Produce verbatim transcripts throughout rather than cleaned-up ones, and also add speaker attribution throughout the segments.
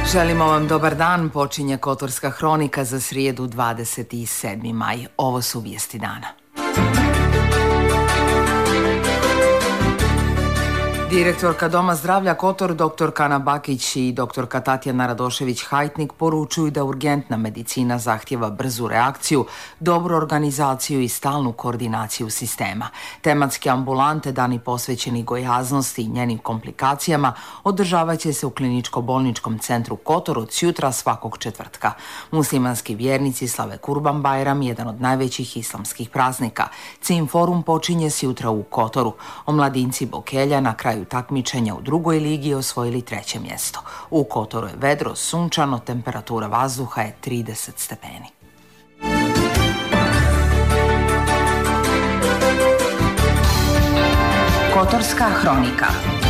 Speaker 1: Želimo vam dobar dan, počinje Kotorska hronika za srijedu dvadeset sedmi maj. Ovo su vijesti dana. Direktorka Doma zdravlja Kotor, doktorka Ana Bakić i doktorka Tatjana Radošević-Hajtnik poručuju da urgentna medicina zahtjeva brzu reakciju, dobru organizaciju i stalnu koordinaciju sistema. Tematske ambulante, dani posvećeni gojaznosti i njenim komplikacijama, održavat će se u kliničko-bolničkom centru Kotor od sutra svakog četvrtka. Muslimanski vjernici slave Kurban Bajram, jedan od najvećih islamskih praznika. Cim forum počinje sutra u Kotoru. Omladinci Bokelja na kraju takmičenja u drugoj ligi osvojili treće mjesto. U Kotoru je vedro, sunčano, temperatura vazduha je trideset stepeni. Kotorska hronika.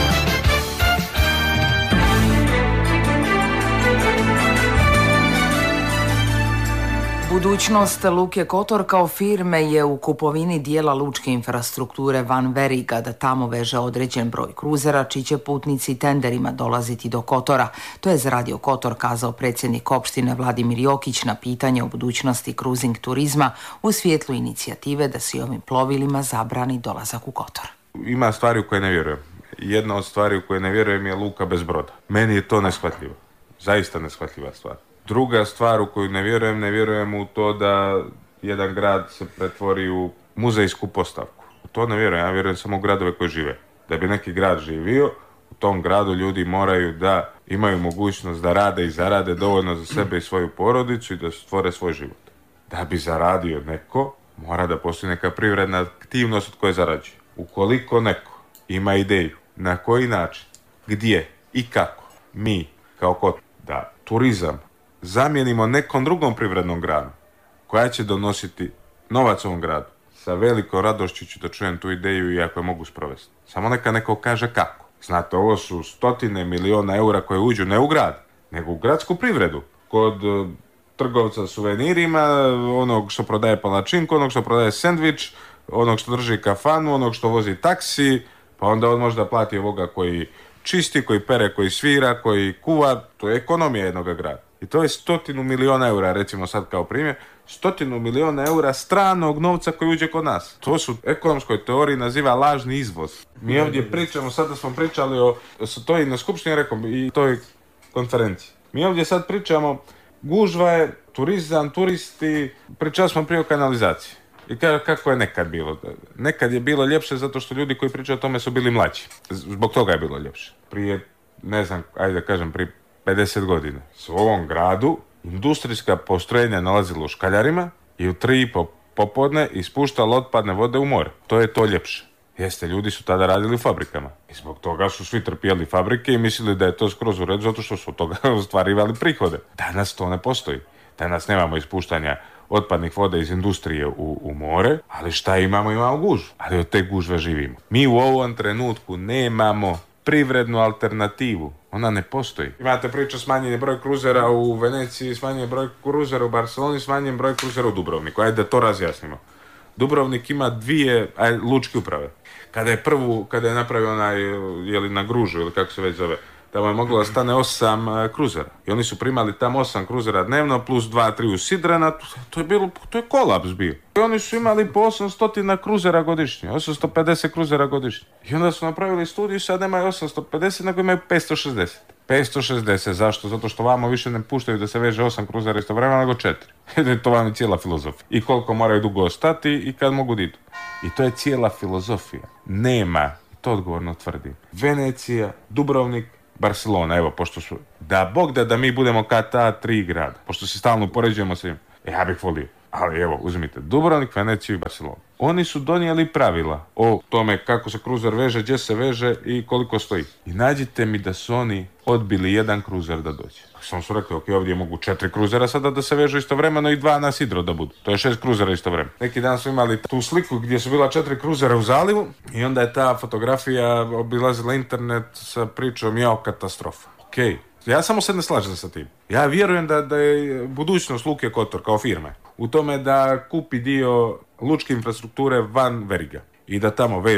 Speaker 1: Budućnost Luke Kotor kao firme je u kupovini dijela lučke infrastrukture Van Veriga, da tamo veže određen broj kruzera čiji će putnici tenderima dolaziti do Kotora. To je za Radio Kotor kazao predsjednik opštine Vladimir Jokić na pitanje o budućnosti kruzing turizma u svjetlu inicijative da se ovim plovilima zabrani dolazak u Kotor.
Speaker 2: Ima stvari u koje ne vjerujem. Jedna od stvari u koje ne vjerujem je luka bez broda. Meni je to neshvatljivo. Zaista neshvatljiva stvar. Druga stvar u koju ne vjerujem, ne vjerujem u to da jedan grad se pretvori u muzejsku postavku. U to ne vjerujem, ja vjerujem samo u gradove koji žive. Da bi neki grad živio, u tom gradu ljudi moraju da imaju mogućnost da rade i zarade dovoljno za sebe i svoju porodicu i da stvore svoj život. Da bi zaradio neko, mora da postoji neka privredna aktivnost od koje zarađuje. Ukoliko neko ima ideju na koji način, gdje i kako mi kao Kotor da turizam zamijenimo nekom drugom privrednom granu koja će donositi novac ovom gradu, sa velikom radošću ću da čujem tu ideju i ako je mogu sprovesti. Samo neka neko kaže kako. Znate, ovo su stotine miliona eura koje uđu ne u grad, nego u gradsku privredu. Kod uh, trgovca suvenirima, onog što prodaje palačinku, onog što prodaje sendvič, onog što drži kafanu, onog što vozi taksi, pa onda on možda plati ovoga koji čisti, koji pere, koji svira, koji kuva. To je ekonomija jednog grada. I to je stotinu miliona eura, recimo sad kao primjer, stotinu miliona eura stranog novca koji uđe kod nas. To su u ekonomskoj teoriji naziva lažni izvoz. Mi ovdje pričamo, sada smo pričali o, to i na skupštini rekao i toj konferenciji. Mi ovdje sad pričamo, gužva je, turizam, turisti, pričali smo prije o kanalizaciji. I kako je nekad bilo. Nekad je bilo ljepše zato što ljudi koji pričaju o tome su bili mlađi. Zbog toga je bilo ljepše. Prije, ne znam, ajde da kažem, prije pedeset godina su u ovom gradu industrijska postrojenja nalazila u Škaljarima i u tri i po popodne ispuštala otpadne vode u more. To je to ljepše. Jeste, ljudi su tada radili u fabrikama. I zbog toga su svi trpijali fabrike i mislili da je to skroz u redu zato što su od toga ostvarivali prihode. Danas to ne postoji. Danas nemamo ispuštanja otpadnih voda iz industrije u, u more, ali šta imamo? Imamo gužvu. Ali od te gužve živimo. Mi u ovom trenutku nemamo privrednu alternativu. Ona ne postoji. Imate priču smanjenje broj kruzera u Veneciji, smanjenje broj kruzera u Barceloni, smanjenje broj kruzera u Dubrovniku. Ajde da to razjasnimo. Dubrovnik ima dvije aj, lučke uprave. Kada je prvu, kada je napravio onaj, jeli na Gružu ili kako se već zove, tamo je moglo da stane osam uh, kruzera. I oni su primali tamo osam kruzera dnevno, plus dva, tri u Sidrana, to, to je bilo, to je kolaps bio. I oni su imali po osamsto kruzera godišnje, osamsto pedeset kruzera godišnje. I onda su napravili studiju, sad nemaju osamsto pedeset, nego imaju petsto šezdeset. petsto šezdeset, zašto? Zato što vamo više ne puštaju da se veže osam kruzera istovremeno, nego četiri. To vam je cijela filozofija. I koliko moraju dugo ostati i kad mogu da idu. I to je cijela filozofija. Nema, to odgovorno tvrdim, Venecija, Dubrovnik, Barcelona, evo, pošto su, da Bog da da mi budemo kao ta tri grada, pošto se stalno upoređujemo sa njim, ja bih volio, ali evo, uzmite Dubrovnik, Veneciju i Barcelonu. Oni su donijeli pravila o tome kako se kruzer veže, gdje se veže i koliko stoji. I nađite mi da su oni odbili jedan kruzer da dođe. Samo su rekli, ok, ovdje mogu četiri kruzera sada da se vežu istovremeno i dva na sidro da budu. To je šest kruzera istovremeno. Neki dan su imali tu sliku gdje su bila četiri kruzera u zalivu i onda je ta fotografija obilazila internet sa pričom jao katastrofa. Ok, ja samo se ne slažem sa tim. Ja vjerujem da, da je budućnost Luke Kotor kao firme u tome da kupi dio lučke infrastrukture Van Veriga i da tamo veže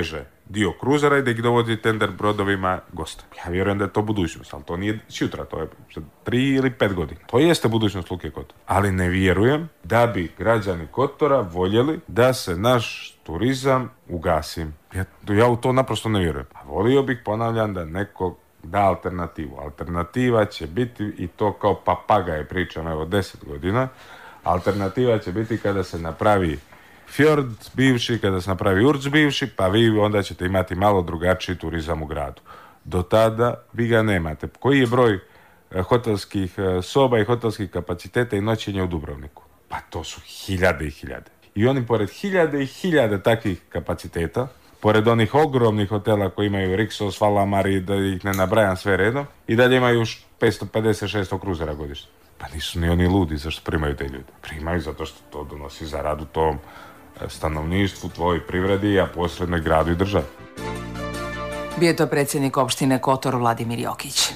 Speaker 2: dio kruzera i da ih dovodi tender brodovima gosta. Ja vjerujem da je to budućnost, ali to nije sutra, to je za tri ili pet godina. To jeste budućnost Luke Kotor. Ali ne vjerujem da bi građani Kotora voljeli da se naš turizam ugasi. Ja, ja u to naprosto ne vjerujem. A volio bih, ponavljam, da neko da alternativu. Alternativa će biti, i to kao papagaje pričam evo deset godina, alternativa će biti kada se napravi fjord bivši, kada se napravi urc bivši, pa vi onda ćete imati malo drugačiji turizam u gradu. Do tada vi ga nemate. Koji je broj hotelskih soba i hotelskih kapaciteta i noćenja u Dubrovniku? Pa to su hiljade i hiljade. I oni pored hiljade i hiljade takvih kapaciteta, pored onih ogromnih hotela koji imaju Rixos, Valamari, da ih ne nabrajam sve redom, i dalje imaju petsto pedeset šesto kruzera godišnje. Pa nisu ni oni ludi zašto primaju te ljude. Primaju zato što to donosi zaradu tom stanovništvu, tvojoj privredi, a posredno i gradu i državi.
Speaker 1: Bio je to predsjednik opštine Kotor Vladimir Jokić.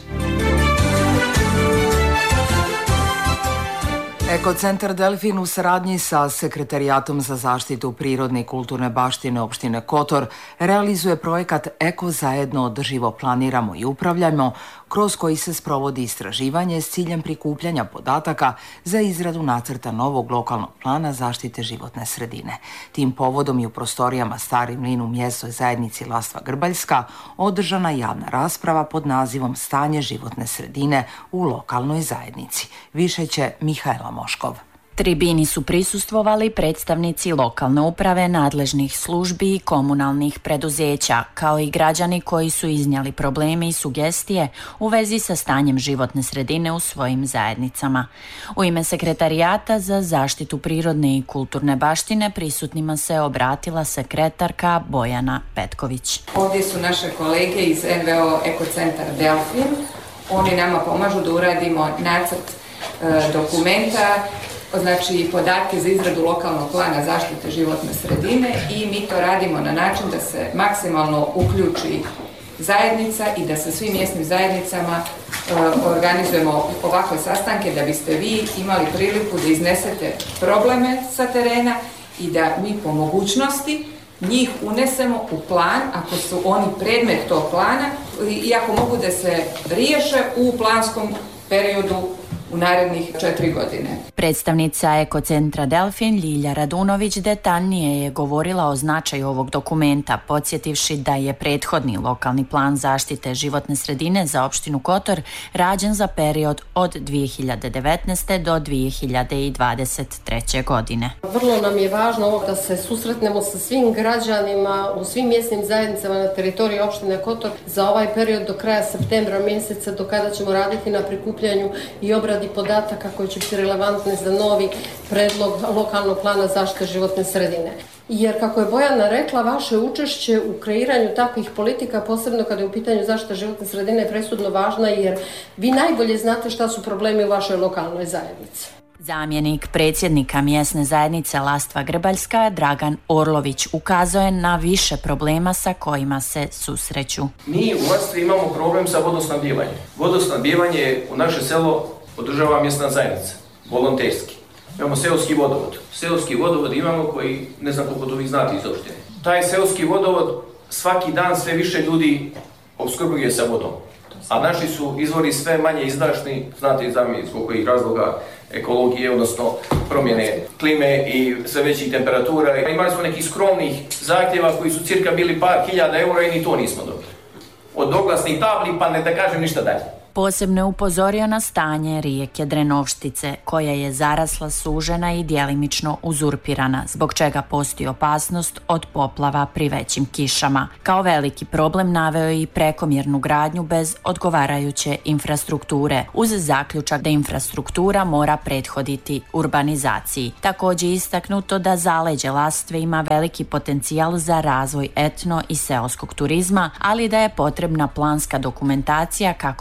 Speaker 1: Ekocentar Delfin u saradnji sa Sekretarijatom za zaštitu prirodne i kulturne baštine opštine Kotor realizuje projekat Eko zajedno održivo planiramo i upravljamo, kroz koji se sprovodi istraživanje s ciljem prikupljanja podataka za izradu nacrta novog lokalnog plana zaštite životne sredine. Tim povodom i u prostorijama Stari mlin u mjesnoj zajednici Lastva Grbaljska održana javna rasprava pod nazivom Stanje životne sredine u lokalnoj zajednici. Više će Mihajla Moškov.
Speaker 3: Tribini su prisustvovali predstavnici lokalne uprave, nadležnih službi i komunalnih preduzeća, kao i građani koji su iznijeli probleme i sugestije u vezi sa stanjem životne sredine u svojim zajednicama. U ime Sekretarijata za zaštitu prirodne i kulturne baštine prisutnima se obratila sekretarka Bojana Petković.
Speaker 4: Ovdje su naše kolege iz en ve o Ekocentar Delfin. Oni nama pomažu da uradimo nacrt e, dokumenta, znači podatke za izradu lokalnog plana zaštite životne sredine, i mi to radimo na način da se maksimalno uključi zajednica i da sa svim mjesnim zajednicama e, organizujemo ovakve sastanke da biste vi imali priliku da iznesete probleme sa terena i da mi po mogućnosti njih unesemo u plan ako su oni predmet tog plana i ako mogu da se riješe u planskom periodu u narednih četiri godine.
Speaker 3: Predstavnica Ekocentra Delfin Ljilja Radunović detaljnije je govorila o značaju ovog dokumenta, podsjetivši da je prethodni lokalni plan zaštite životne sredine za opštinu Kotor rađen za period od dvije hiljade devetnaeste. do dvije hiljade dvadeset treće. godine.
Speaker 5: Vrlo nam je važno ovo da se susretnemo sa svim građanima u svim mjesnim zajednicama na teritoriji opštine Kotor za ovaj period do kraja septembra mjeseca, do kada ćemo raditi na prikupljanju i obradi podataka koji će biti relevantni za novi predlog lokalnog plana zaštite životne sredine. Jer, kako je Bojana rekla, vaše učešće u kreiranju takvih politika, posebno kada je u pitanju zaštita životne sredine, je presudno važna, jer vi najbolje znate šta su problemi u vašoj lokalnoj zajednici.
Speaker 3: Zamjenik predsjednika mjesne zajednice Lastva Grbaljska, Dragan Orlović, ukazuje na više problema sa kojima se susreću.
Speaker 6: Mi u Lastvi imamo problem sa vodosnabdijevanjem. Vodosnabdijevanje u naše selo održava mjesna zajednica, volonterski. Imamo seoski vodovod. Seoski vodovod imamo koji, ne znam koliko to vi znate iz opštine. Taj seoski vodovod svaki dan sve više ljudi opskrbljuje sa vodom. A naši su izvori sve manje izdašni, znate iz zbog kojih razloga ekologije, odnosno promjene klime i sve većih temperatura. Imali smo nekih skromnih zahtjeva koji su cirka bili par hiljada eura i ni to nismo dobili. Od oglasnih tabli pa ne da kažem ništa dalje.
Speaker 3: Posebno je upozorio na stanje rijeke Drenovštice, koja je zarasla, sužena i djelimično uzurpirana, zbog čega postoji opasnost od poplava pri većim kišama. Kao veliki problem naveo je i prekomjernu gradnju bez odgovarajuće infrastrukture, uz zaključak da infrastruktura mora prethoditi urbanizaciji. Također je istaknuto da zaleđe Lastve ima veliki potencijal za razvoj etno i seoskog turizma, ali da je potrebna planska dokumentacija kako bi se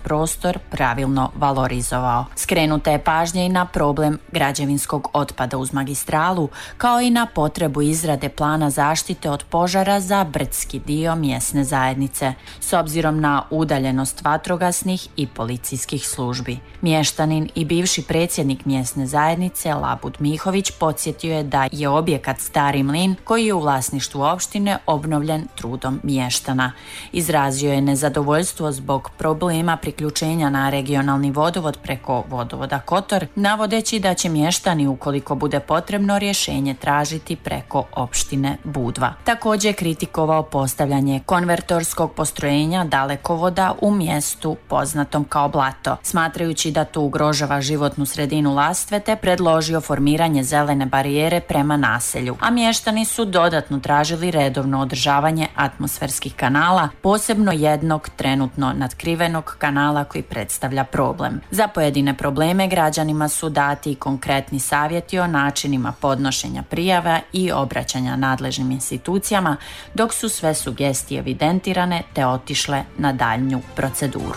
Speaker 3: prostor pravilno valorizovao. Skrenuta je pažnja i na problem građevinskog otpada uz magistralu, kao i na potrebu izrade plana zaštite od požara za brdski dio mjesne zajednice, s obzirom na udaljenost vatrogasnih i policijskih službi. Mještanin i bivši predsjednik mjesne zajednice Labud Mihović podsjetio je da je objekat Stari mlin, koji je u vlasništvu opštine, obnovljen trudom mještana. Izrazio je nezadovoljstvo zbog problema priključenja na regionalni vodovod preko vodovoda Kotor, navodeći da će mještani, ukoliko bude potrebno, rješenje tražiti preko opštine Budva. Također kritikovao postavljanje konvertorskog postrojenja dalekovoda u mjestu poznatom kao Blato, smatrajući da to ugrožava životnu sredinu Lastvete, predložio formiranje zelene barijere prema naselju, a mještani su dodatno tražili redovno održavanje atmosferskih kanala, posebno jednog trenutno natkrivenog kanala koji predstavlja problem. Za pojedine probleme građanima su dati i konkretni savjeti o načinima podnošenja prijava i obraćanja nadležnim institucijama, dok su sve sugestije evidentirane te otišle na daljnju proceduru.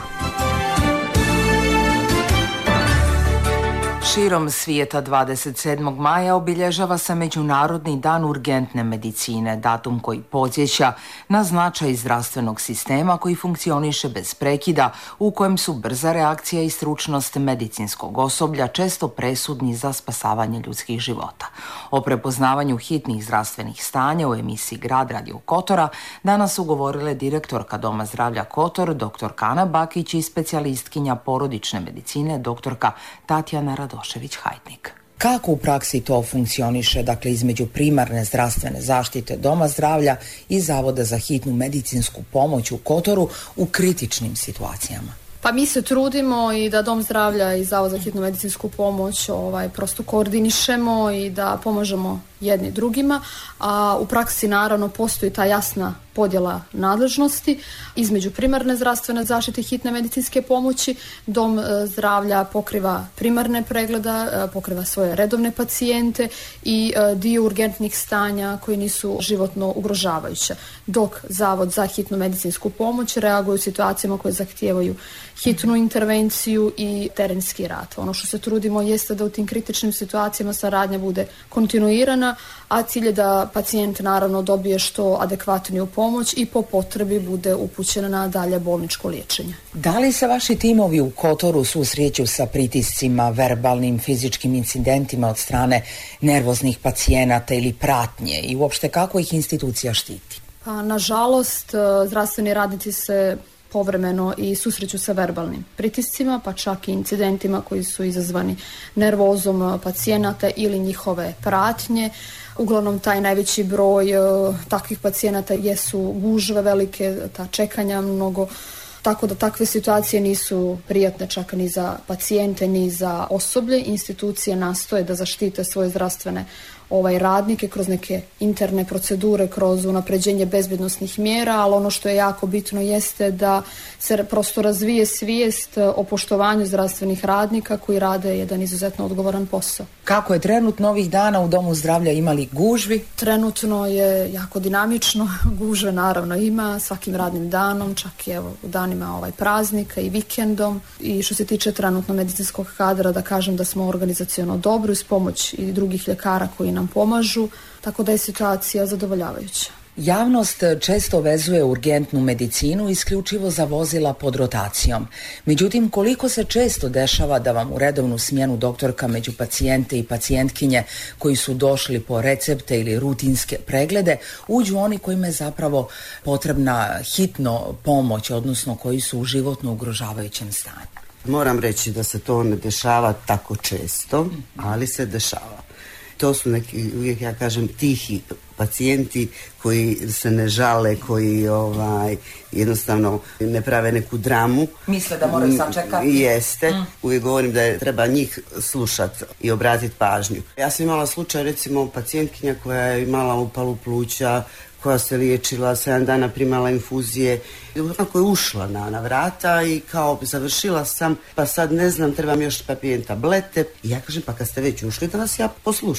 Speaker 1: Širom svijeta dvadeset sedmog maja obilježava se Međunarodni dan urgentne medicine, datum koji podsjeća na značaj zdravstvenog sistema koji funkcioniše bez prekida, u kojem su brza reakcija i stručnost medicinskog osoblja često presudni za spasavanje ljudskih života. O prepoznavanju hitnih zdravstvenih stanja u emisiji Grad Radio Kotora danas su govorile direktorka Doma zdravlja Kotor, doktor Kana Bakić, i specijalistkinja porodične medicine, doktorka Tatjana Radošević-Hajtnik. Kako u praksi to funkcioniše, dakle, između primarne zdravstvene zaštite Doma zdravlja i Zavoda za hitnu medicinsku pomoć u Kotoru u kritičnim situacijama?
Speaker 7: Pa mi se trudimo i da Dom zdravlja i Zavod za hitnu medicinsku pomoć ovaj, prosto koordinišemo i da pomažemo jedni drugima, a u praksi naravno postoji ta jasna podjela nadležnosti između primarne zdravstvene zaštite i hitne medicinske pomoći. Dom zdravlja pokriva primarne pregleda, pokriva svoje redovne pacijente i dio urgentnih stanja koji nisu životno ugrožavajuće, dok Zavod za hitnu medicinsku pomoć reaguje u situacijama koje zahtijevaju hitnu intervenciju i terenski rad. Ono što se trudimo jeste da u tim kritičnim situacijama saradnja bude kontinuirana, a cilj je da pacijent naravno dobije što adekvatniju pomoć i po potrebi bude upućen na dalje bolničko liječenje.
Speaker 1: Da li se vaši timovi u Kotoru susreću sa pritiscima, verbalnim, fizičkim incidentima od strane nervoznih pacijenata ili pratnje, i uopšte kako ih institucija štiti?
Speaker 7: Pa, nažalost, zdravstveni radnici se povremeno i susreću sa verbalnim pritiscima, pa čak i incidentima koji su izazvani nervozom pacijenata ili njihove pratnje. Uglavnom taj najveći broj uh, takvih pacijenata jesu gužve velike, ta čekanja mnogo, tako da takve situacije nisu prijatne čak ni za pacijente ni za osoblje. Institucije nastoje da zaštite svoje zdravstvene ovaj radnike kroz neke interne procedure, kroz unapređenje bezbednosnih mjera, ali ono što je jako bitno jeste da se prosto razvije svijest o poštovanju zdravstvenih radnika koji rade jedan izuzetno odgovoran posao.
Speaker 1: Kako je trenutno ovih dana u Domu zdravlja, imali gužvi?
Speaker 7: Trenutno je jako dinamično, gužve naravno ima svakim radnim danom, čak i evo u danima ovaj praznika i vikendom. I što se tiče trenutno medicinskog kadra, da kažem da smo organizaciono dobro uz pomoć i drugih ljekara koji nam pomažu, tako da je situacija zadovoljavajuća.
Speaker 1: Javnost često vezuje urgentnu medicinu isključivo za vozila pod rotacijom. Međutim, koliko se često dešava da vam u redovnu smjenu doktorka među pacijente i pacijentkinje koji su došli po recepte ili rutinske preglede uđu oni kojima je zapravo potrebna hitno pomoć, odnosno koji su u životno ugrožavajućem stanju?
Speaker 8: Moram reći da se to ne dešava tako često, ali se dešava. To su neki, uvijek ja kažem, tihi pacijenti koji se ne žale, koji ovaj, jednostavno ne prave neku dramu.
Speaker 1: Misle da moraju sačekati.
Speaker 8: Jeste.
Speaker 1: Mm.
Speaker 8: Uvijek govorim da je, treba njih slušati i obratiti pažnju. Ja sam imala slučaj, recimo, pacijentkinja koja je imala upalu pluća, koja se liječila, sedam dana primala infuzije, onako je ušla na, na vrata i kao završila sam, pa sad ne znam, trebam još papije tablete. I ja kažem, pa kad ste već ušli da vas ja poslušam.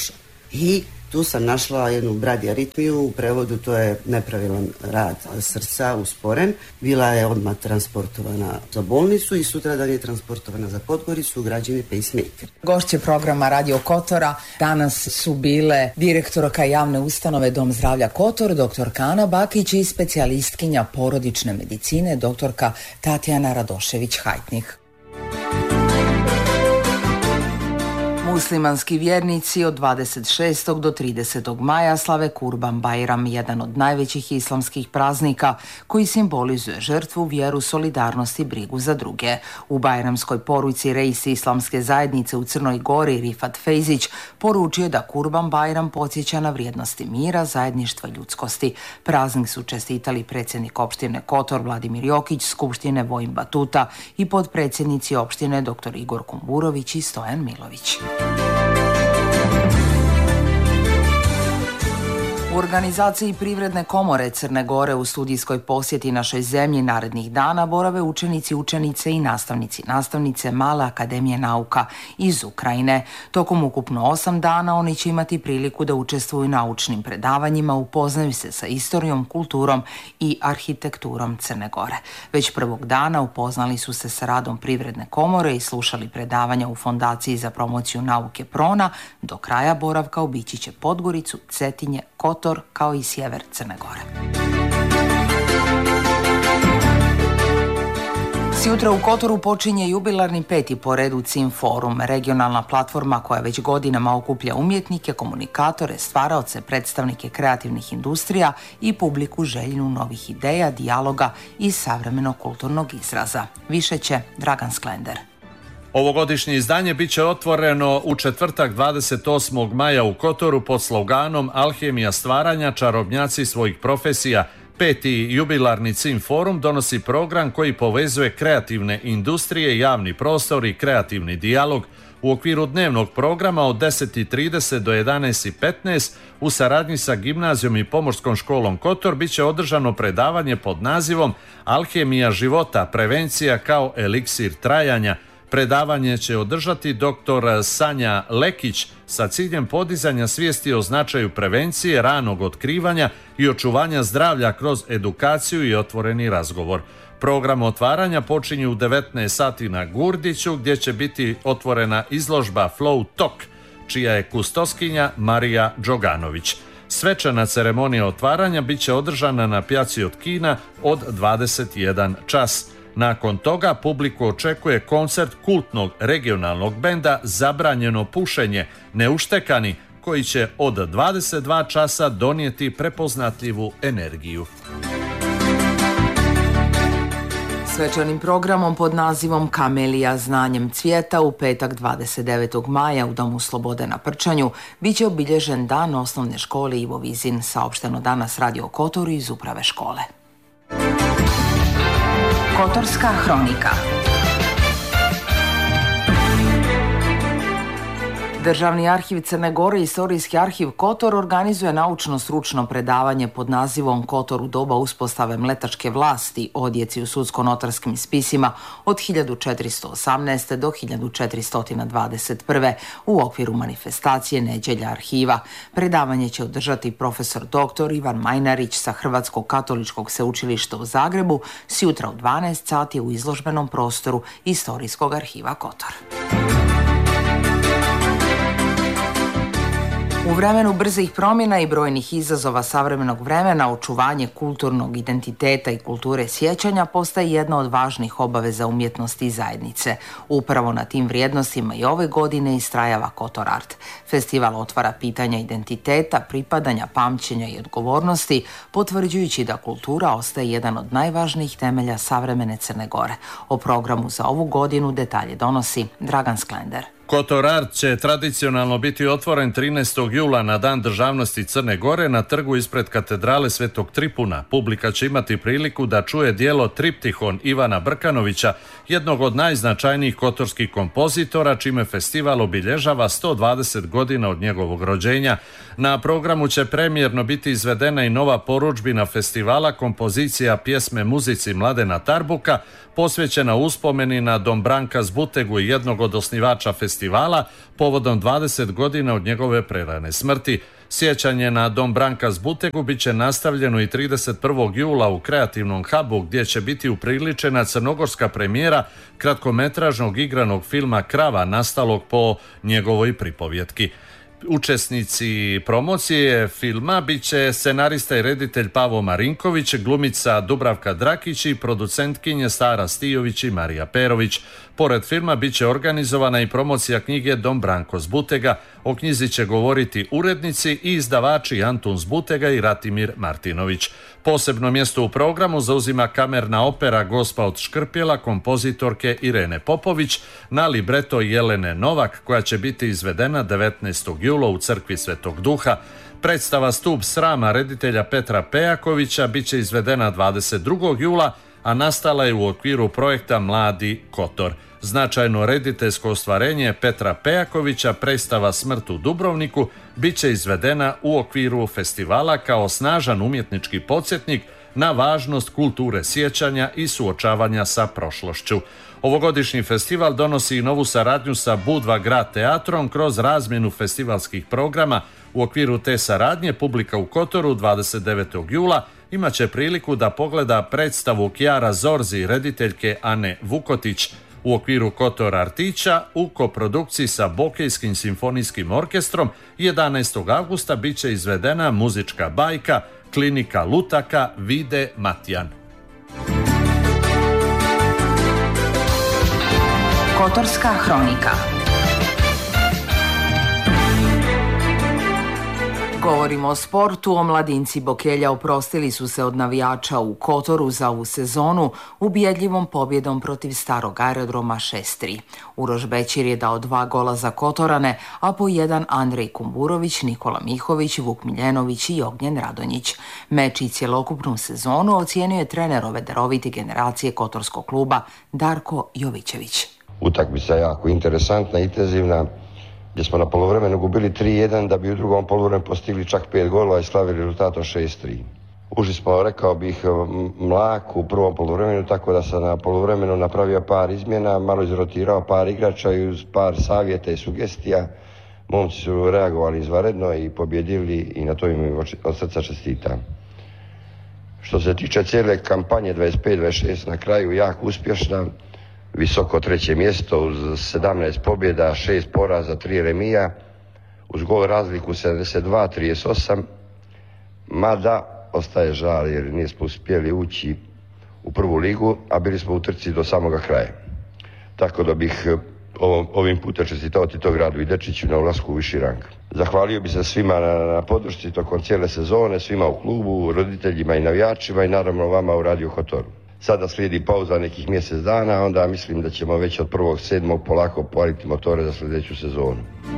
Speaker 8: I tu sam našla jednu bradiaritmiju, u prevodu to je nepravilan rad srca, usporen. Bila je odmah transportovana za bolnicu i sutradan je transportovana za Podgoricu, ugrađen je pacemaker.
Speaker 1: Gošće programa Radio Kotora danas su bile direktorka javne ustanove Dom zdravlja Kotor, doktorka Ana Bakić i specijalistkinja porodične medicine, doktorka Tatjana Radošević-Hajtnik. Muslimanski vjernici od dvadeset šestog do tridesetog maja slave Kurban Bajram, jedan od najvećih islamskih praznika koji simbolizuje žrtvu, vjeru, solidarnost i brigu za druge. U bajramskoj poruci reis islamske zajednice u Crnoj Gori Rifat Fejzić poručio da Kurban Bajram podsjeća na vrijednosti mira, zajedništva, ljudskosti. Praznik su čestitali predsjednik opštine Kotor Vladimir Jokić, skupštine Vojin Batuta i potpredsjednici opštine dr. Igor Kumburović i Stojan Milović. U organizaciji Privredne komore Crne Gore u studijskoj posjeti našoj zemlji narednih dana borave učenici, učenice i nastavnici, nastavnice Male akademije nauka iz Ukrajine. Tokom ukupno osam dana oni će imati priliku da učestvuju u naučnim predavanjima, upoznaju se sa istorijom, kulturom i arhitekturom Crne Gore. Već prvog dana upoznali su se sa radom Privredne komore i slušali predavanja u Fondaciji za promociju nauke Prona. Do kraja boravka obići će Podgoricu, Cetinje, Kotor, kao i sjever Crne Gore. Sjutra u Kotoru počinje jubilarni peti po redu C I M Forum, regionalna platforma koja već godinama okuplja umjetnike, komunikatore, stvaraoce, predstavnike kreativnih industrija i publiku željnu novih ideja, dijaloga i savremenog kulturnog izraza. Više će Dragan Sklender.
Speaker 9: Ovogodišnje izdanje bit će otvoreno u četvrtak dvadeset osmog maja u Kotoru pod sloganom Alhemija stvaranja, čarobnjaci svojih profesija. Peti jubilarni C I M Forum donosi program koji povezuje kreativne industrije, javni prostor i kreativni dijalog. U okviru dnevnog programa od deset i trideset do jedanaest i petnaest u saradnji sa gimnazijom i pomorskom školom Kotor bit će održano predavanje pod nazivom Alhemija života, prevencija kao eliksir trajanja. Predavanje će održati doktor Sanja Lekić sa ciljem podizanja svijesti o značaju prevencije, ranog otkrivanja i očuvanja zdravlja kroz edukaciju i otvoreni razgovor. Program otvaranja počinje u devetnaest sati na Gurdiću, gdje će biti otvorena izložba Flow Talk, čija je kustoskinja Marija Đoganović. Svečana ceremonija otvaranja bit će održana na pjaci od Kina od dvadeset jedan čas. Nakon toga publiku očekuje koncert kultnog regionalnog benda Zabranjeno pušenje, Neuštekani, koji će od dvadeset dva časa donijeti prepoznatljivu energiju.
Speaker 1: Svečanim programom pod nazivom Kamelija znanjem cvijeta u petak dvadeset devetog maja u Domu slobode na Prčanju biće obilježen dan osnovne škole Ivo Vizin, saopšteno danas Radio Kotoru iz uprave škole. Kotorska hronika. Državni arhiv Crne Gore i Istorijski arhiv Kotor organizuje naučno-stručno predavanje pod nazivom Kotor u doba uspostave mletačke vlasti o djeci u sudsko-notarskim spisima od hiljadu četiristo osamnaeste. do hiljadu četiristo dvadeset prve. u okviru manifestacije Neđelja arhiva. Predavanje će održati profesor doktor Ivan Majnarić sa Hrvatskog katoličkog sveučilišta u Zagrebu sjutra u dvanaest sati u izložbenom prostoru Istorijskog arhiva Kotor. U vremenu brzih promjena i brojnih izazova savremenog vremena, očuvanje kulturnog identiteta i kulture sjećanja postaje jedna od važnih obaveza umjetnosti i zajednice. Upravo na tim vrijednostima i ove godine istrajava Kotor Art. Festival otvara pitanja identiteta, pripadanja, pamćenja i odgovornosti, potvrđujući da kultura ostaje jedan od najvažnijih temelja savremene Crne Gore. O programu za ovu godinu detalje donosi Dragan Sklender.
Speaker 9: Kotor Art će tradicionalno biti otvoren trinaestog jula na Dan državnosti Crne Gore na trgu ispred katedrale Svetog Tripuna. Publika će imati priliku da čuje djelo Triptihon Ivana Brkanovića, jednog od najznačajnijih kotorskih kompozitora, čime festival obilježava sto dvadeset godina od njegovog rođenja. Na programu će premijerno biti izvedena i nova porudžbina festivala, kompozicija pjesme muzici Mladena Tarbuka, posvećena uspomeni na Dom Branka Zbutegu, jednog od osnivača festivala festivala povodom dvadeset godina od njegove prerane smrti. Sjećanje na Dom Branka Zbutegu bit će nastavljeno i trideset prvog jula u kreativnom hubu gdje će biti upriličena crnogorska premijera kratkometražnog igranog filma Krava nastalog po njegovoj pripovjetki. Učesnici promocije filma bit će scenarista i reditelj Pavo Marinković, glumica Dubravka Drakić i producentkinje Stara Stijović i Marija Perović. Pored filma bit će organizovana i promocija knjige Dom Branko Zbutega. O knjizi će govoriti urednici i izdavači Antun Zbutega i Ratimir Martinović. Posebno mjesto u programu zauzima kamerna opera Gospa od Škrpjela kompozitorke Irene Popović na libreto Jelene Novak koja će biti izvedena devetnaestog jula u crkvi Svetog Duha. Predstava Stup srama reditelja Petra Pejakovića bit će izvedena dvadeset drugog jula, a nastala je u okviru projekta Mladi Kotor. Značajno rediteljsko ostvarenje Petra Pejakovića, predstava Smrt u Dubrovniku, bit će izvedena u okviru festivala kao snažan umjetnički podsjetnik na važnost kulture sjećanja i suočavanja sa prošlošću. Ovogodišnji festival donosi i novu saradnju sa Budva grad teatrom kroz razmjenu festivalskih programa. U okviru te saradnje publika u Kotoru dvadeset devetog jula imat će priliku da pogleda predstavu Kjara Zorzi, rediteljke Ane Vukotić. U okviru Kotor Artića u koprodukciji sa Bokejskim simfonijskim orkestrom jedanaestog avgusta bit će izvedena muzička bajka Klinika lutaka Vide Matjan.
Speaker 1: Kotorska hronika. Govorimo o sportu, omladinci Bokelja oprostili su se od navijača u Kotoru za ovu sezonu ubjedljivom pobjedom protiv starog aerodroma šest tri. Uroš Bećir je dao dva gola za Kotorane, a po jedan Andrej Kumburović, Nikola Mihović, Vuk Miljenović i Ognjen Radonjić. Meč i cjelokupnu sezonu ocijenio je trener ove darovite generacije Kotorskog kluba Darko Jovićević.
Speaker 10: Utakmica jako interesantna, intenzivna, gdje smo na poluvremenu gubili tri jedan da bi u drugom poluvremenu postigli čak pet golova i slavili rezultatom šest tri. Ušli smo, rekao bih, mlak u prvom poluvremenu, tako da sam na poluvremenu napravio par izmjena, malo izrotirao par igrača i uz par savjeta i sugestija. Momci su reagovali izvanredno i pobjedili i na to im od srca čestitam. Što se tiče cijele kampanje dvadeset pet dvadeset šest na kraju, jako uspješna. Visoko treće mjesto uz sedamnaest pobjeda, šest poraza, tri remija, uz gol razliku sedamdeset dva trideset osam, mada ostaje žal jer nismo uspjeli ući u prvu ligu, a bili smo u trci do samoga kraja. Tako da bih ovim putem čestitao Tito Gradu i Dečiću na ulasku u viši rang. Zahvalio bih se svima na, na podršci tokom cijele sezone, svima u klubu, roditeljima i navijačima i naravno vama u Radio Kotoru. Sada slijedi pauza nekih mjesec dana, onda mislim da ćemo već od prvog sedmog polako paliti motore za sljedeću sezonu.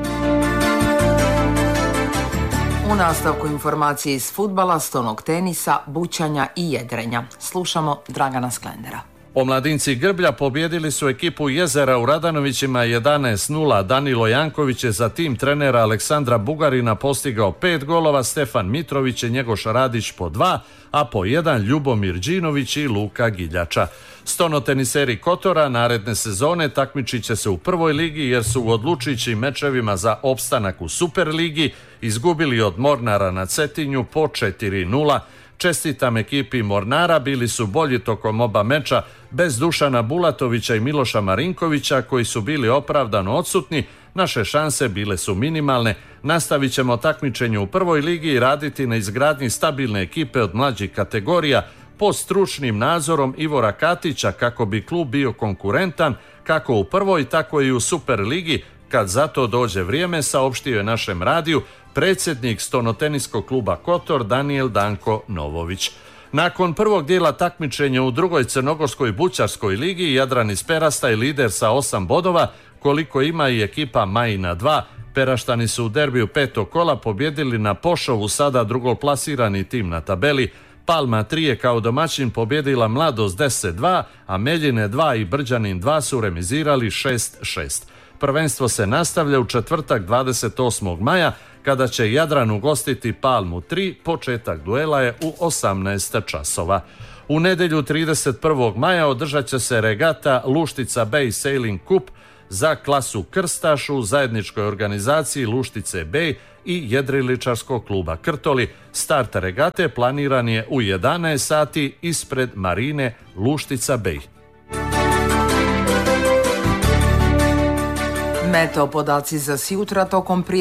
Speaker 1: U nastavku informacije iz fudbala, stonog tenisa, bućanja i jedrenja. Slušamo Dragana Sklendera.
Speaker 9: Omladinci Grblja pobjedili su ekipu Jezera u Radanovićima jedanaest nula. Danilo Janković je za tim trenera Aleksandra Bugarina postigao pet golova, Stefan Mitrović i Njegoš Radić po dva, a po jedan Ljubomir Đinović i Luka Giljača. Stonoteniseri Kotora naredne sezone takmičit će se u prvoj ligi jer su u odlučujućim mečevima za opstanak u Superligi izgubili od Mornara na Cetinju po četiri nula. Čestitam ekipi Mornara, bili su bolji tokom oba meča bez Dušana Bulatovića i Miloša Marinkovića koji su bili opravdano odsutni. Naše šanse bile su minimalne. Nastavit ćemo takmičenje u prvoj ligi i raditi na izgradnji stabilne ekipe od mlađih kategorija pod stručnim nadzorom Ivora Katića kako bi klub bio konkurentan kako u prvoj tako i u Superligi kad za to dođe vrijeme, saopštio je našem radiju predsjednik Stonoteniskog kluba Kotor Daniel Danko Novović. Nakon prvog dijela takmičenja u drugoj crnogorskoj bućarskoj ligi Jadran iz Perasta je lider sa osam bodova, koliko ima i ekipa Majina dva. Peraštani su u derbiju petog kola pobjedili na Pošovu, sada drugoplasirani tim na tabeli. Palma tri je kao domaćin pobjedila Mladost deset dva, a Meljine dva i Brđanin dva su remizirali šest šest. Prvenstvo se nastavlja u četvrtak dvadeset osmog maja kada će Jadran ugostiti Palmu tri, početak duela je u osamnaest časova. U nedjelju trideset prvog maja održat će se regata Luštica Bay Sailing Cup za klasu Krstaš u zajedničkoj organizaciji Luštice Bej i jedriličarskog kluba Krtoli. Start regate planiran je u jedanaest sati ispred marine Luštica Bej.
Speaker 1: Meteo podaci za sjutra tokom